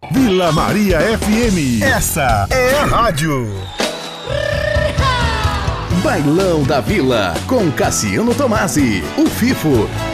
Vila Maria FM. Essa é a rádio. Bailão da Vila, com Cassiano Tomasi, o Fifo